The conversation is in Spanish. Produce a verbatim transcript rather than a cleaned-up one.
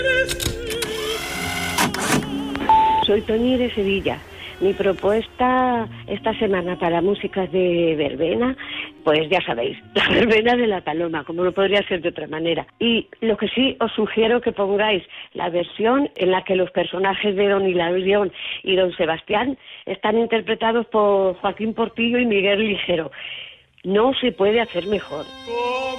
Soy Toñi de Sevilla. Mi propuesta esta semana para músicas de verbena, pues ya sabéis, la verbena de la Paloma, como no podría ser de otra manera. Y lo que sí os sugiero que pongáis la versión en la que los personajes de Don Hilarión y Don Sebastián están interpretados por Joaquín Portillo y Miguel Ligero. No se puede hacer mejor.